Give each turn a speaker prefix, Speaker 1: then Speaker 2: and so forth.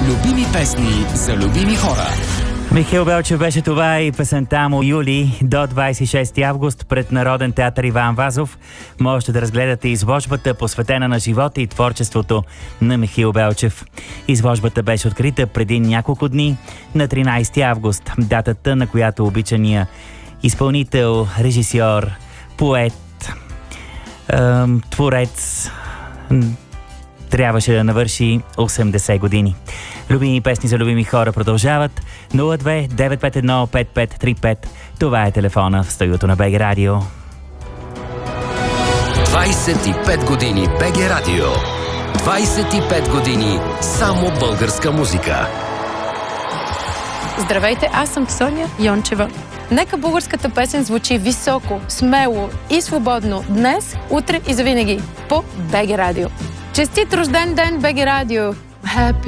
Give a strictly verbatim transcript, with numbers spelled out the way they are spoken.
Speaker 1: Любими песни за любими хора.
Speaker 2: Михаил Белчев беше това и песента му Юли до двадесет и шести август пред Народен театър Иван Вазов. Можете да разгледате изложбата, посветена на живота и творчеството на Михаил Белчев. Изложбата беше открита преди няколко дни на тринадесети август, датата, на която обичания изпълнител, режисьор, поет, ем, творец трябваше да навърши осемдесет години. Любими песни за любими хора продължават. нула две девет пет едно пет пет три пет. Това е телефона в студиото на БГ Радио.
Speaker 1: двадесет и пет години БГ Радио. двадесет и пет години само българска музика.
Speaker 3: Здравейте, аз съм Соня Йончева. Нека българската песен звучи високо, смело и свободно днес, утре и завинаги по БГ Радио. Честит рожден ден, БГ Радио! Happy